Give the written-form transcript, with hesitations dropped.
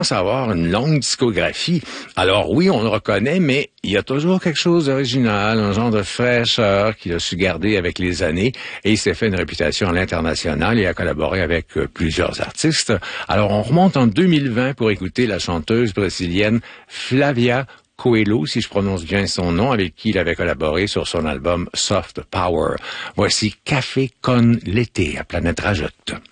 Avoir une longue discographie. Alors oui, on le reconnaît, mais il y a toujours quelque chose d'original, un genre de fraîcheur qu'il a su garder avec les années, et il s'est fait une réputation à l'international et a collaboré avec plusieurs artistes. Alors on remonte en 2020 pour écouter la chanteuse brésilienne Flavia Coelho, si je prononce bien son nom, avec qui il avait collaboré sur son album Soft Power. Voici Café con l'été à Planète Rajoute.